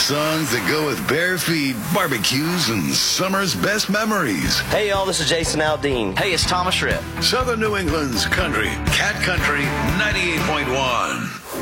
Songs that go with bare feet, barbecues, and summer's best memories. Hey, y'all, this is Jason Aldean. Hey, it's Thomas Rhett. Southern New England's country, Cat Country 98.1.